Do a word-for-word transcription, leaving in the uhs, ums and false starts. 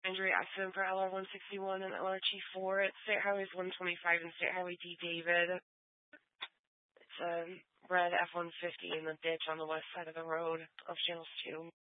injury accident for L R one sixty-one and L R T four at State Highways one twenty-five and State Highway D. David. It's a red F one fifty in the ditch on the west side of the road of Channels two.